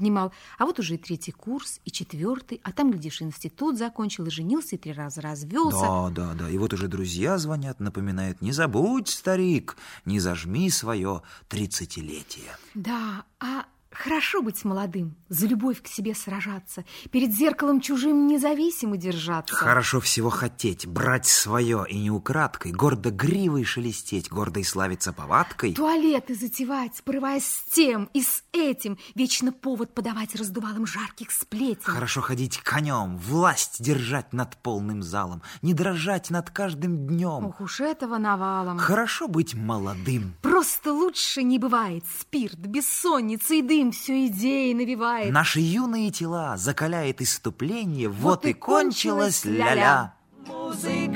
поднимал. А вот уже и 3-й курс, и 4-й, а там, глядишь, институт закончил, и женился, и 3 раза развелся. Да. И вот уже друзья звонят, напоминают: не забудь, старик, не зажми свое 30-летие. Да, а хорошо быть молодым, за любовь к себе сражаться, перед зеркалом чужим независимо держаться. Хорошо всего хотеть, брать свое и не украдкой, гордо гривой шелестеть, гордо и славиться повадкой. Туалеты затевать, порываясь с тем и с этим, вечно повод подавать раздувалым жарких сплетен. Хорошо ходить конем, власть держать над полным залом, не дрожать над каждым днем. Ох уж этого навалом. Хорошо быть молодым. Просто лучше не бывает. Спирт, бессонница и дым все идеи навевает. Наши юные тела закаляет иступление, вот и кончилась ля-ля.